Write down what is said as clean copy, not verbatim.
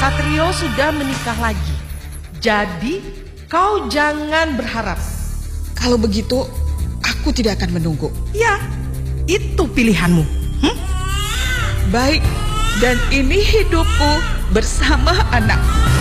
Satrio sudah menikah lagi. Jadi kau jangan berharap. Kalau begitu, aku tidak akan menunggu. Ya, itu pilihanmu. Baik, dan ini hidupku bersama anakku.